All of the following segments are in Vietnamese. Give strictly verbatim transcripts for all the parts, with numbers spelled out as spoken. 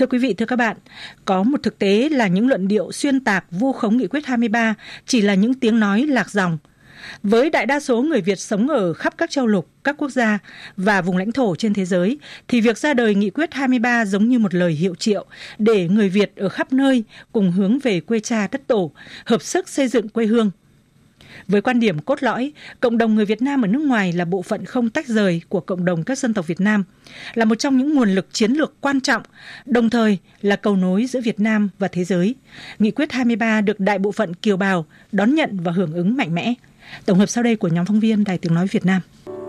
Thưa quý vị, thưa các bạn, có một thực tế là những luận điệu xuyên tạc vu khống nghị quyết hai mươi ba chỉ là những tiếng nói lạc dòng. Với đại đa số người Việt sống ở khắp các châu lục, các quốc gia và vùng lãnh thổ trên thế giới, thì việc ra đời nghị quyết hai mươi ba giống như một lời hiệu triệu để người Việt ở khắp nơi cùng hướng về quê cha đất tổ, hợp sức xây dựng quê hương. Với quan điểm cốt lõi, cộng đồng người Việt Nam ở nước ngoài là bộ phận không tách rời của cộng đồng các dân tộc Việt Nam, là một trong những nguồn lực chiến lược quan trọng, đồng thời là cầu nối giữa Việt Nam và thế giới. Nghị quyết hai mươi ba được đại bộ phận kiều bào đón nhận và hưởng ứng mạnh mẽ. Tổng hợp sau đây của nhóm phóng viên Đài Tiếng Nói Việt Nam.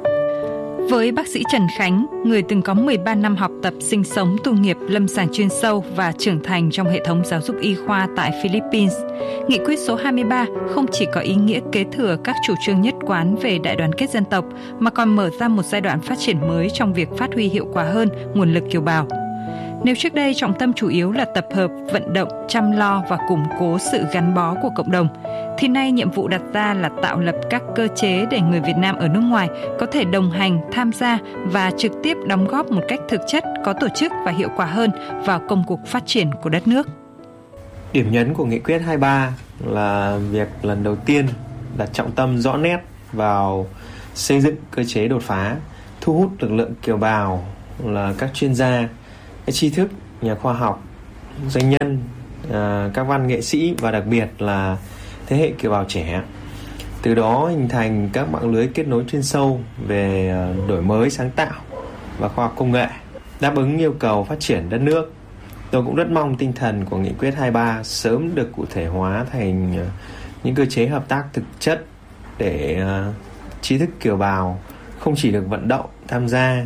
Với bác sĩ Trần Khánh, người từng có mười ba năm học tập, sinh sống, tu nghiệp, lâm sàng chuyên sâu và trưởng thành trong hệ thống giáo dục y khoa tại Philippines, Nghị quyết số hai mươi ba không chỉ có ý nghĩa kế thừa các chủ trương nhất quán về đại đoàn kết dân tộc, mà còn mở ra một giai đoạn phát triển mới trong việc phát huy hiệu quả hơn nguồn lực kiều bào. Nếu trước đây trọng tâm chủ yếu là tập hợp, vận động, chăm lo và củng cố sự gắn bó của cộng đồng, thì nay nhiệm vụ đặt ra là tạo lập các cơ chế để người Việt Nam ở nước ngoài có thể đồng hành, tham gia và trực tiếp đóng góp một cách thực chất, có tổ chức và hiệu quả hơn vào công cuộc phát triển của đất nước. Điểm nhấn của nghị quyết hai mươi ba là việc lần đầu tiên đặt trọng tâm rõ nét vào xây dựng cơ chế đột phá, thu hút lực lượng kiều bào là các chuyên gia, các tri thức, nhà khoa học, doanh nhân, các văn nghệ sĩ và đặc biệt là thế hệ kiều bào trẻ. Từ đó hình thành các mạng lưới kết nối chuyên sâu về đổi mới sáng tạo và khoa học công nghệ, đáp ứng yêu cầu phát triển đất nước. Tôi cũng rất mong tinh thần của nghị quyết hai mươi ba sớm được cụ thể hóa thành những cơ chế hợp tác thực chất để trí thức kiều bào không chỉ được vận động tham gia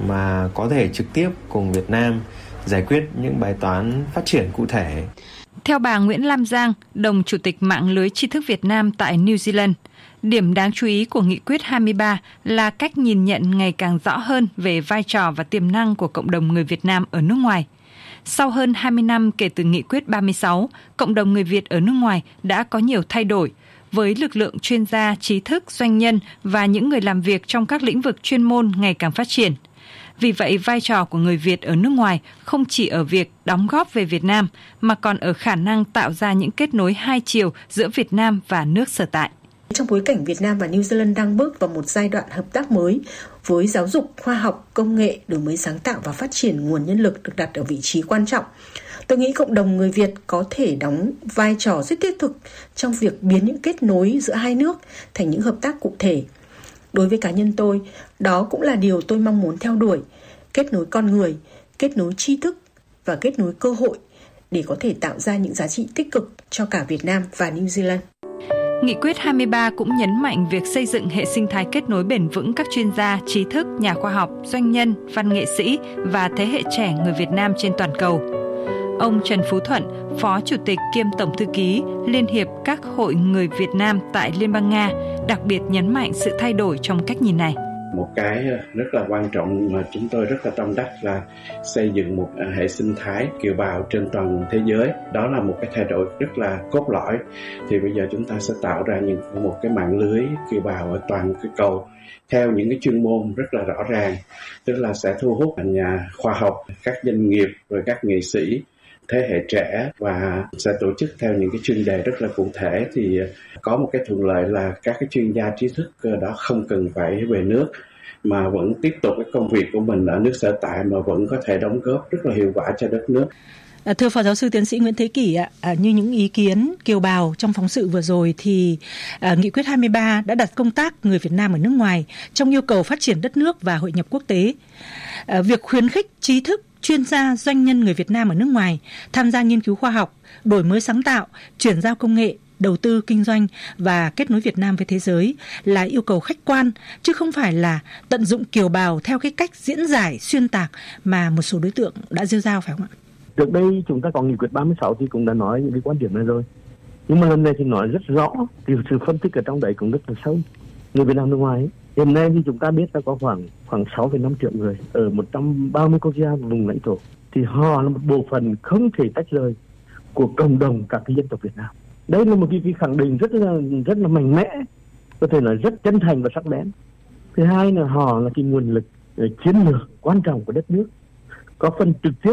mà có thể trực tiếp cùng Việt Nam giải quyết những bài toán phát triển cụ thể. Theo bà Nguyễn Lam Giang, đồng chủ tịch mạng lưới tri thức Việt Nam tại New Zealand, điểm đáng chú ý của nghị quyết hai mươi ba là cách nhìn nhận ngày càng rõ hơn về vai trò và tiềm năng của cộng đồng người Việt Nam ở nước ngoài. Sau hơn hai mươi năm kể từ nghị quyết ba mươi sáu, cộng đồng người Việt ở nước ngoài đã có nhiều thay đổi, với lực lượng chuyên gia, trí thức, doanh nhân và những người làm việc trong các lĩnh vực chuyên môn ngày càng phát triển. Vì vậy, vai trò của người Việt ở nước ngoài không chỉ ở việc đóng góp về Việt Nam, mà còn ở khả năng tạo ra những kết nối hai chiều giữa Việt Nam và nước sở tại. Trong bối cảnh Việt Nam và New Zealand đang bước vào một giai đoạn hợp tác mới, với giáo dục, khoa học, công nghệ, đổi mới sáng tạo và phát triển nguồn nhân lực được đặt ở vị trí quan trọng, tôi nghĩ cộng đồng người Việt có thể đóng vai trò rất thiết thực trong việc biến những kết nối giữa hai nước thành những hợp tác cụ thể. Đối với cá nhân tôi, đó cũng là điều tôi mong muốn theo đuổi, kết nối con người, kết nối tri thức và kết nối cơ hội để có thể tạo ra những giá trị tích cực cho cả Việt Nam và New Zealand. Nghị quyết hai mươi ba cũng nhấn mạnh việc xây dựng hệ sinh thái kết nối bền vững các chuyên gia, trí thức, nhà khoa học, doanh nhân, văn nghệ sĩ và thế hệ trẻ người Việt Nam trên toàn cầu. Ông Trần Phú Thuận, Phó Chủ tịch kiêm Tổng Thư ký Liên hiệp các hội người Việt Nam tại Liên bang Nga, đặc biệt nhấn mạnh sự thay đổi trong cách nhìn này. Một cái rất là quan trọng mà chúng tôi rất là tâm đắc là xây dựng một hệ sinh thái kiều bào trên toàn thế giới. Đó là một cái thay đổi rất là cốt lõi. Thì bây giờ chúng ta sẽ tạo ra những một cái mạng lưới kiều bào ở toàn cái cầu theo những cái chuyên môn rất là rõ ràng. Tức là sẽ thu hút nhà khoa học, các doanh nghiệp, rồi các nghệ sĩ, thế hệ trẻ và sẽ tổ chức theo những cái chuyên đề rất là cụ thể. Thì có một cái thuận lợi là các cái chuyên gia trí thức đó không cần phải về nước mà vẫn tiếp tục cái công việc của mình ở nước sở tại mà vẫn có thể đóng góp rất là hiệu quả cho đất nước. À, thưa Phó Giáo sư Tiến sĩ Nguyễn Thế Kỷ ạ, à, như những ý kiến kiều bào trong phóng sự vừa rồi thì à, nghị quyết hai mươi ba đã đặt công tác người Việt Nam ở nước ngoài trong yêu cầu phát triển đất nước và hội nhập quốc tế. À, việc khuyến khích trí thức, chuyên gia, doanh nhân người Việt Nam ở nước ngoài tham gia nghiên cứu khoa học, đổi mới sáng tạo, chuyển giao công nghệ, đầu tư kinh doanh và kết nối Việt Nam với thế giới là yêu cầu khách quan, chứ không phải là tận dụng kiều bào theo cái cách diễn giải xuyên tạc mà một số đối tượng đã rêu rao, phải không ạ? Trước đây chúng ta có nghị quyết ba mươi sáu thì cũng đã nói những cái quan điểm này rồi, nhưng mà lần này thì nói rất rõ, thì sự phân tích ở trong đấy cũng rất là sâu. Người Việt Nam nước ngoài ấy, hiện nay thì chúng ta biết là có khoảng khoảng sáu phẩy năm triệu người ở một trăm ba mươi quốc gia và vùng lãnh thổ, thì họ là một bộ phận không thể tách rời của cộng đồng các cái dân tộc Việt Nam. Đây là một cái, cái khẳng định rất là rất là mạnh mẽ, có thể nói rất chân thành và sắc bén. Thứ hai là họ là cái nguồn lực chiến lược quan trọng của đất nước, có phần trực tiếp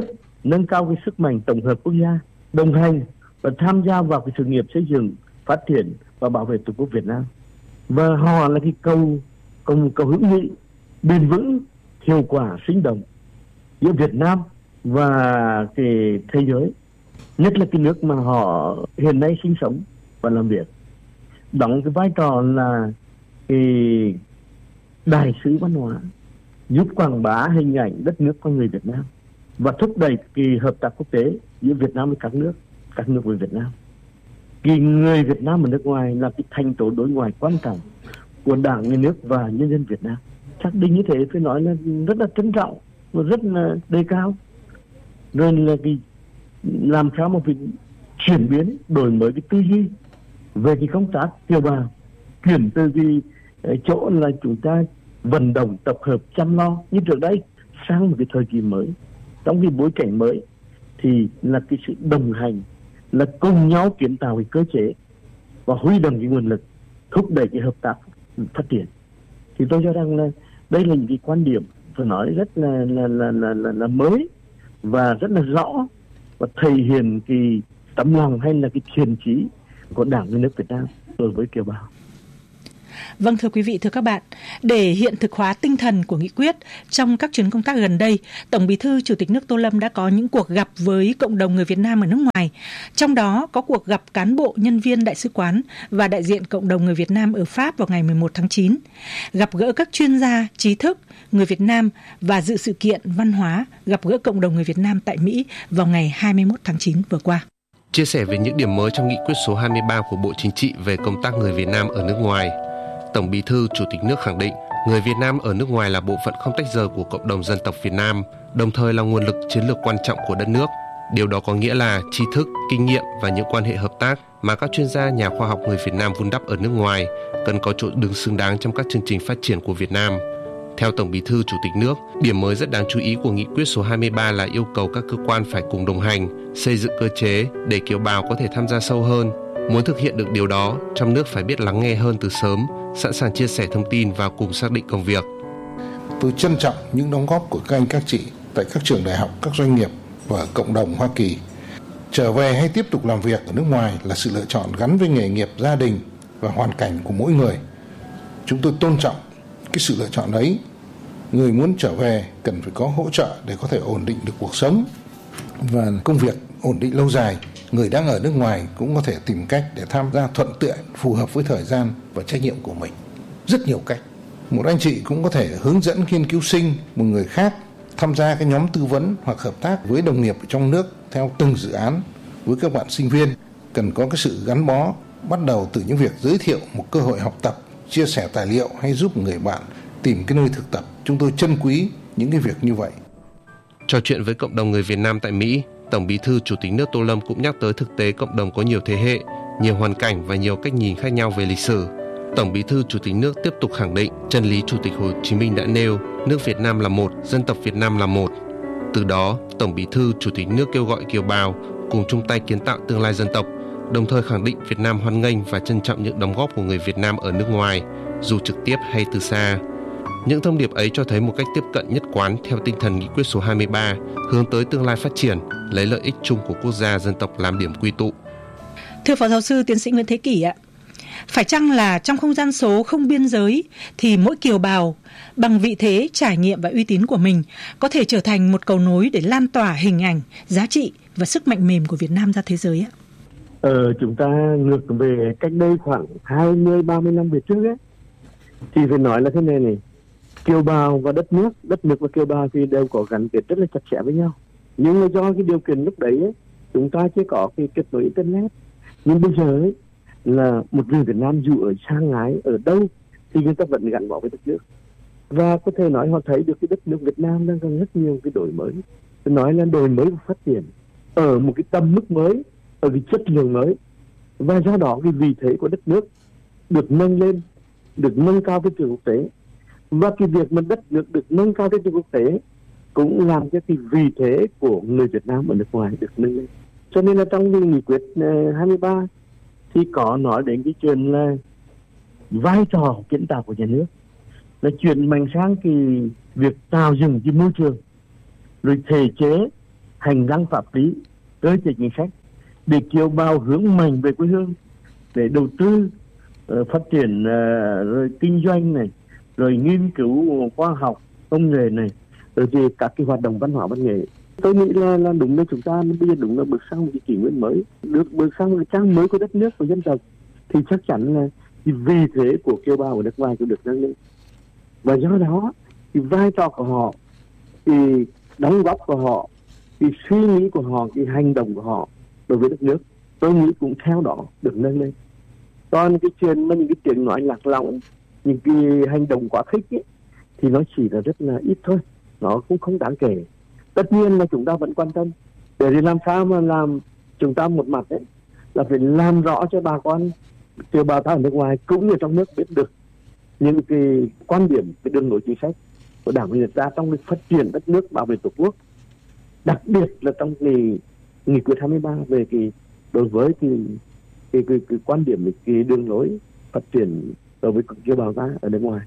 nâng cao cái sức mạnh tổng hợp quốc gia, đồng hành và tham gia vào cái sự nghiệp xây dựng, phát triển và bảo vệ Tổ quốc Việt Nam. Và họ là cái cầu cầu cầu hữu nghị bền vững, hiệu quả, sinh động giữa Việt Nam và cái thế giới, nhất là cái nước mà họ hiện nay sinh sống và làm việc, đóng cái vai trò là cái đại sứ văn hóa, giúp quảng bá hình ảnh đất nước con người Việt Nam và thúc đẩy cái hợp tác quốc tế giữa Việt Nam với các nước, các nước với Việt Nam. Cái người Việt Nam ở nước ngoài là cái thành tố đối ngoại quan trọng của Đảng, Nhà nước và nhân dân Việt Nam. Xác định như thế phải nói là rất là trân trọng và rất là đề cao. Rồi là cái làm sao mà phải chuyển biến, đổi mới cái tư duy về cái công tác kiều bào, chuyển từ cái chỗ là chúng ta vận động, tập hợp, chăm lo như trước đây sang một cái thời kỳ mới, trong cái bối cảnh mới thì là cái sự đồng hành, là cùng nhau kiến tạo cái cơ chế và huy động cái nguồn lực, thúc đẩy cái hợp tác phát triển. Thì tôi cho rằng là đây là những cái quan điểm phải nói rất là là là là, là, là mới và rất là rõ và thể hiện cái tấm lòng hay là cái thiện chí của Đảng, Nhà nước Việt Nam đối với kiều bào. Vâng, thưa quý vị, thưa các bạn, để hiện thực hóa tinh thần của nghị quyết, trong các chuyến công tác gần đây, Tổng Bí thư Chủ tịch nước Tô Lâm đã có những cuộc gặp với cộng đồng người Việt Nam ở nước ngoài. Trong đó có cuộc gặp cán bộ, nhân viên đại sứ quán và đại diện cộng đồng người Việt Nam ở Pháp vào ngày mười một tháng chín, gặp gỡ các chuyên gia, trí thức, người Việt Nam và dự sự kiện văn hóa gặp gỡ cộng đồng người Việt Nam tại Mỹ vào ngày hai mươi mốt tháng chín vừa qua. Chia sẻ về những điểm mới trong nghị quyết số hai mươi ba của Bộ Chính trị về công tác người Việt Nam ở nước ngoài, Tổng Bí thư Chủ tịch nước khẳng định người Việt Nam ở nước ngoài là bộ phận không tách rời của cộng đồng dân tộc Việt Nam, đồng thời là nguồn lực chiến lược quan trọng của đất nước. Điều đó có nghĩa là tri thức, kinh nghiệm và những quan hệ hợp tác mà các chuyên gia, nhà khoa học người Việt Nam vun đắp ở nước ngoài cần có chỗ đứng xứng đáng trong các chương trình phát triển của Việt Nam. Theo Tổng Bí thư Chủ tịch nước, điểm mới rất đáng chú ý của nghị quyết số hai mươi ba là yêu cầu các cơ quan phải cùng đồng hành, xây dựng cơ chế để kiều bào có thể tham gia sâu hơn. Muốn thực hiện được điều đó, trong nước phải biết lắng nghe hơn từ sớm, sẵn sàng chia sẻ thông tin và cùng xác định công việc. Tôi trân trọng những đóng góp của các anh các chị tại các trường đại học, các doanh nghiệp và cộng đồng Hoa Kỳ. Trở về hay tiếp tục làm việc ở nước ngoài là sự lựa chọn gắn với nghề nghiệp, gia đình và hoàn cảnh của mỗi người. Chúng tôi tôn trọng cái sự lựa chọn ấy. Người muốn trở về cần phải có hỗ trợ để có thể ổn định được cuộc sống và công việc ổn định lâu dài. Người đang ở nước ngoài cũng có thể tìm cách để tham gia thuận tiện, phù hợp với thời gian và trách nhiệm của mình. Rất nhiều cách. Một anh chị cũng có thể hướng dẫn nghiên cứu sinh, một người khác tham gia cái nhóm tư vấn hoặc hợp tác với đồng nghiệp trong nước theo từng dự án. Với các bạn sinh viên, cần có cái sự gắn bó, bắt đầu từ những việc giới thiệu một cơ hội học tập, chia sẻ tài liệu hay giúp người bạn tìm cái nơi thực tập. Chúng tôi trân quý những cái việc như vậy. Trò chuyện với cộng đồng người Việt Nam tại Mỹ, Tổng Bí thư Chủ tịch nước Tô Lâm cũng nhắc tới thực tế cộng đồng có nhiều thế hệ, nhiều hoàn cảnh và nhiều cách nhìn khác nhau về lịch sử. Tổng Bí thư Chủ tịch nước tiếp tục khẳng định chân lý Chủ tịch Hồ Chí Minh đã nêu, nước Việt Nam là một, dân tộc Việt Nam là một. Từ đó, Tổng Bí thư Chủ tịch nước kêu gọi kiều bào cùng chung tay kiến tạo tương lai dân tộc, đồng thời khẳng định Việt Nam hoan nghênh và trân trọng những đóng góp của người Việt Nam ở nước ngoài, dù trực tiếp hay từ xa. Những thông điệp ấy cho thấy một cách tiếp cận nhất quán theo tinh thần nghị quyết số hai mươi ba, hướng tới tương lai phát triển, lấy lợi ích chung của quốc gia dân tộc làm điểm quy tụ. Thưa Phó Giáo sư Tiến sĩ Nguyễn Thế Kỷ ạ, phải chăng là trong không gian số không biên giới thì mỗi kiều bào bằng vị thế, trải nghiệm và uy tín của mình có thể trở thành một cầu nối để lan tỏa hình ảnh, giá trị và sức mạnh mềm của Việt Nam ra thế giới ạ? Ờ, chúng ta ngược về cách đây khoảng hai mươi ba mươi năm về trước ấy, thì phải nói là thế này này, kiều bào và đất nước, đất nước và kiều bào thì đều có gắn kết rất là chặt chẽ với nhau. Nhưng mà do cái điều kiện lúc đấy ấy, chúng ta chưa có cái kết nối internet. Nhưng bây giờ ấy, là một người Việt Nam dù ở xa ngái ở đâu thì người ta vẫn gắn bó với đất nước. Và có thể nói họ thấy được cái đất nước Việt Nam đang có rất nhiều cái đổi mới. Tôi nói là đổi mới và phát triển ở một cái tầm mức mới, ở cái chất lượng mới. Và do đó cái vị thế của đất nước được nâng lên, được nâng cao với trường quốc tế. Và cái việc mà đất nước được nâng cao với trường quốc tế cũng làm cho cái vị thế của người Việt Nam ở nước ngoài được nâng lên. Cho nên là trong cái nghị quyết hai mươi ba thì có nói đến cái chuyện là vai trò kiến tạo của nhà nước là chuyển mạnh sang cái việc tạo dựng cái môi trường, rồi thể chế hành lang pháp lý, cơ chế chính sách để kiều bào hướng mạnh về quê hương, để đầu tư uh, phát triển uh, rồi kinh doanh này, rồi nghiên cứu khoa học công nghệ này, rồi thì các cái hoạt động văn hóa văn nghệ. Tôi nghĩ là, là đúng là chúng ta bây giờ đúng là bước sang một cái kỷ nguyên mới, được bước sang một cái trang mới của đất nước, của dân tộc, thì chắc chắn là cái vị thế của kiều bào ở nước ngoài cũng được nâng lên, và do đó thì vai trò của họ, thì đóng góp của họ, thì suy nghĩ của họ, cái hành động của họ đối với đất nước, tôi nghĩ cũng theo đó được nâng lên. Còn cái chuyện mà những cái tiếng nói lạc lõng, những cái hành động quá khích ấy, thì nó chỉ là rất là ít thôi, nó cũng không đáng kể. Tất nhiên là chúng ta vẫn quan tâm để thì làm sao mà làm chúng ta một mặt ấy là phải làm rõ cho bà con kiều bào ta ở nước ngoài cũng như trong nước biết được những cái quan điểm, cái đường lối chính sách của Đảng và Nhà nước ta trong việc phát triển đất nước, bảo vệ Tổ quốc, đặc biệt là trong cái nghị quyết hai mươi ba về cái đối với cái cái, cái, cái quan điểm, cái đường lối phát triển đối với kiều bào ta ở nước ngoài,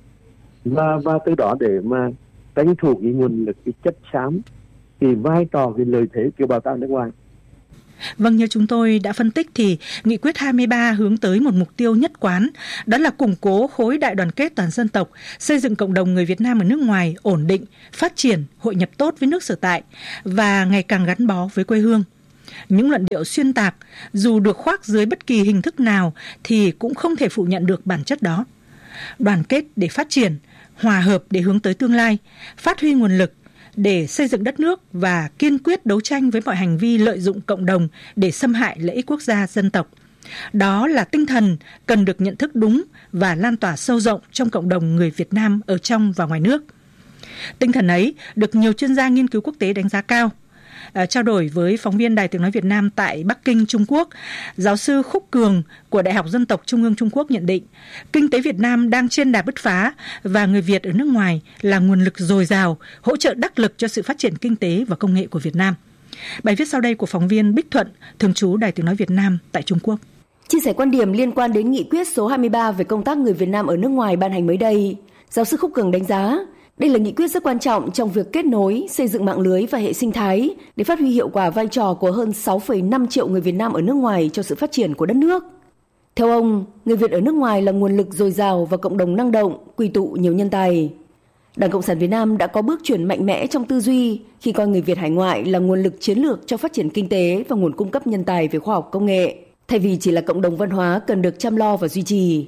và và từ đó để mà tranh thủ cái nguồn lực, cái chất xám, thì vai trò, cái lợi thế kiều bào ta ở nước ngoài. Vâng, như chúng tôi đã phân tích thì Nghị quyết hai mươi ba hướng tới một mục tiêu nhất quán, đó là củng cố khối đại đoàn kết toàn dân tộc, xây dựng cộng đồng người Việt Nam ở nước ngoài ổn định, phát triển, hội nhập tốt với nước sở tại và ngày càng gắn bó với quê hương. Những luận điệu xuyên tạc, dù được khoác dưới bất kỳ hình thức nào thì cũng không thể phủ nhận được bản chất đó. Đoàn kết để phát triển, hòa hợp để hướng tới tương lai, phát huy nguồn lực để xây dựng đất nước và kiên quyết đấu tranh với mọi hành vi lợi dụng cộng đồng để xâm hại lợi ích quốc gia dân tộc. Đó là tinh thần cần được nhận thức đúng và lan tỏa sâu rộng trong cộng đồng người Việt Nam ở trong và ngoài nước. Tinh thần ấy được nhiều chuyên gia nghiên cứu quốc tế đánh giá cao. À, trao đổi với phóng viên Đài Tiếng nói Việt Nam tại Bắc Kinh, Trung Quốc, giáo sư Khúc Cường của Đại học Dân tộc Trung ương Trung Quốc nhận định kinh tế Việt Nam đang trên đà bứt phá và người Việt ở nước ngoài là nguồn lực dồi dào, hỗ trợ đắc lực cho sự phát triển kinh tế và công nghệ của Việt Nam. Bài viết sau đây của phóng viên Bích Thuận, thường trú Đài Tiếng nói Việt Nam tại Trung Quốc. Chia sẻ quan điểm liên quan đến nghị quyết số hai mươi ba về công tác người Việt Nam ở nước ngoài ban hành mới đây, giáo sư Khúc Cường đánh giá đây là nghị quyết rất quan trọng trong việc kết nối, xây dựng mạng lưới và hệ sinh thái để phát huy hiệu quả vai trò của hơn sáu phẩy năm triệu người Việt Nam ở nước ngoài cho sự phát triển của đất nước. Theo ông, người Việt ở nước ngoài là nguồn lực dồi dào và cộng đồng năng động, quy tụ nhiều nhân tài. Đảng Cộng sản Việt Nam đã có bước chuyển mạnh mẽ trong tư duy khi coi người Việt hải ngoại là nguồn lực chiến lược cho phát triển kinh tế và nguồn cung cấp nhân tài về khoa học công nghệ, thay vì chỉ là cộng đồng văn hóa cần được chăm lo và duy trì.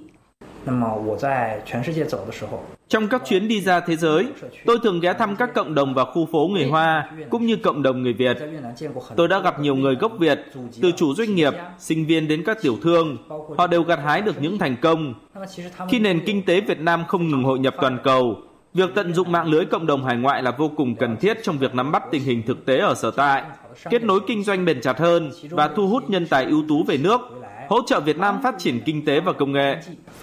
Trong các chuyến đi ra thế giới, tôi thường ghé thăm các cộng đồng và khu phố người Hoa, cũng như cộng đồng người Việt. Tôi đã gặp nhiều người gốc Việt, từ chủ doanh nghiệp, sinh viên đến các tiểu thương. Họ đều gặt hái được những thành công. Khi nền kinh tế Việt Nam không ngừng hội nhập toàn cầu, việc tận dụng mạng lưới cộng đồng hải ngoại là vô cùng cần thiết trong việc nắm bắt tình hình thực tế ở sở tại, kết nối kinh doanh bền chặt hơn và thu hút nhân tài ưu tú về nước, hỗ trợ Việt Nam phát triển kinh tế và công nghệ.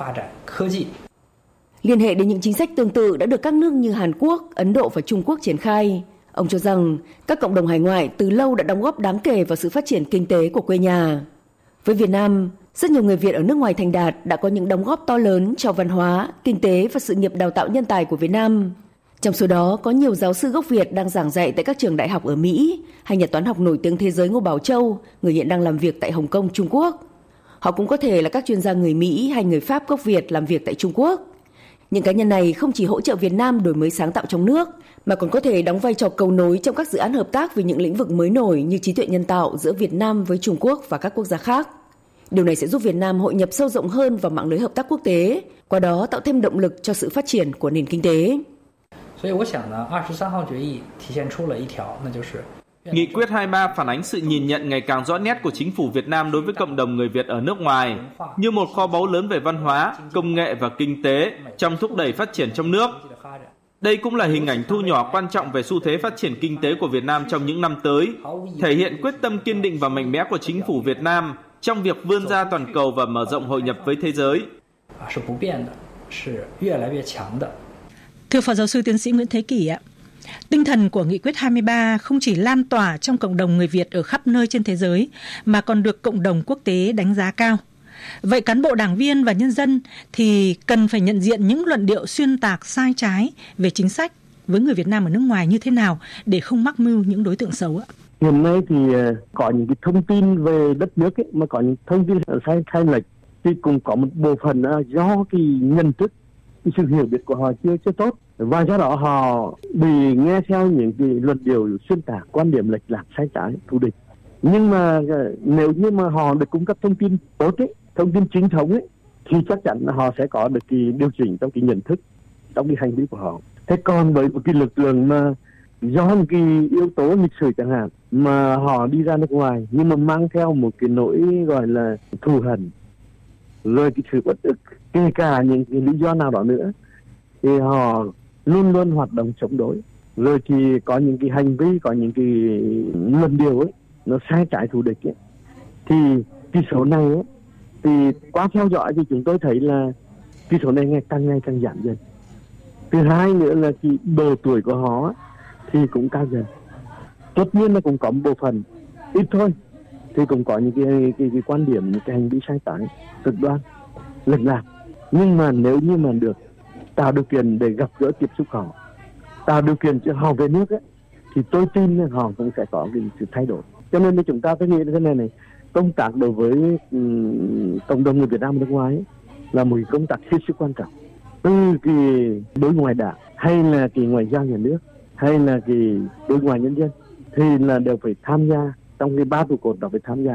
Liên hệ đến những chính sách tương tự đã được các nước như Hàn Quốc, Ấn Độ và Trung Quốc triển khai. Ông cho rằng các cộng đồng hải ngoại từ lâu đã đóng góp đáng kể vào sự phát triển kinh tế của quê nhà. Với Việt Nam, rất nhiều người Việt ở nước ngoài thành đạt đã có những đóng góp to lớn cho văn hóa, kinh tế và sự nghiệp đào tạo nhân tài của Việt Nam. Trong số đó có nhiều giáo sư gốc Việt đang giảng dạy tại các trường đại học ở Mỹ, hay nhà toán học nổi tiếng thế giới Ngô Bảo Châu, người hiện đang làm việc tại Hồng Kông, Trung Quốc. Họ cũng có thể là các chuyên gia người Mỹ hay người Pháp gốc Việt làm việc tại Trung Quốc. Những cá nhân này không chỉ hỗ trợ Việt Nam đổi mới sáng tạo trong nước, mà còn có thể đóng vai trò cầu nối trong các dự án hợp tác về những lĩnh vực mới nổi như trí tuệ nhân tạo giữa Việt Nam với Trung Quốc và các quốc gia khác. Điều này sẽ giúp Việt Nam hội nhập sâu rộng hơn vào mạng lưới hợp tác quốc tế, qua đó tạo thêm động lực cho sự phát triển của nền kinh tế. Nghị quyết hai mươi ba phản ánh sự nhìn nhận ngày càng rõ nét của chính phủ Việt Nam đối với cộng đồng người Việt ở nước ngoài như một kho báu lớn về văn hóa, công nghệ và kinh tế trong thúc đẩy phát triển trong nước. Đây cũng là hình ảnh thu nhỏ quan trọng về xu thế phát triển kinh tế của Việt Nam trong những năm tới, thể hiện quyết tâm kiên định và mạnh mẽ của chính phủ Việt Nam trong việc vươn ra toàn cầu và mở rộng hội nhập với thế giới. Thưa Phó Giáo sư Tiến sĩ Nguyễn Thế Kỷ ạ, tinh thần của Nghị quyết hai mươi ba không chỉ lan tỏa trong cộng đồng người Việt ở khắp nơi trên thế giới, mà còn được cộng đồng quốc tế đánh giá cao. Vậy cán bộ đảng viên và nhân dân thì cần phải nhận diện những luận điệu xuyên tạc sai trái về chính sách với người Việt Nam ở nước ngoài như thế nào để không mắc mưu những đối tượng xấu ạ? Hiện nay thì có những cái thông tin về đất nước ấy, mà có những thông tin sai sai lệch thì cũng có một bộ phận do cái nhận thức, cái sự hiểu biết của họ chưa chưa tốt, và do đó họ bị nghe theo những cái luận điệu xuyên tạc, quan điểm lệch lạc, sai trái, thù địch. Nhưng mà nếu như mà họ được cung cấp thông tin tốt ấy, thông tin chính thống ấy, thì chắc chắn là họ sẽ có được cái điều chỉnh trong cái nhận thức, trong cái hành vi của họ. Thế còn với một cái lực lượng mà do một cái yếu tố lịch sử chẳng hạn mà họ đi ra nước ngoài nhưng mà mang theo một cái nỗi gọi là thù hằn, rồi cái sự bất ức, kể cả những cái lý do nào đó nữa, thì họ luôn luôn hoạt động chống đối, rồi thì có những cái hành vi, có những cái luận điệu ấy nó sai trái thù địch ấy, thì cái số này ấy, thì qua theo dõi thì chúng tôi thấy là cái số này ngày càng ngày càng giảm dần. Thứ hai nữa là cái độ tuổi của họ thì cũng cao dần. Tất nhiên là cũng có một bộ phận ít thôi thì cũng có những cái, cái, cái quan điểm, những cái hành vi sai trái, cực đoan, lệch lạc. Nhưng mà nếu như mà được tạo điều kiện để gặp gỡ tiếp xúc họ, tạo điều kiện cho họ về nước ấy, thì tôi tin là họ cũng sẽ có cái sự thay đổi. Cho nên là chúng ta phải nghĩ thế này này, công tác đối với um, cộng đồng người Việt Nam ở nước ngoài ấy, là một công tác hết sức quan trọng. Từ cái đối ngoại đảng hay là cái ngoại giao nhà nước hay là cái đối ngoại nhân dân thì là đều phải tham gia trong cái ba trụ cột đó, phải tham gia.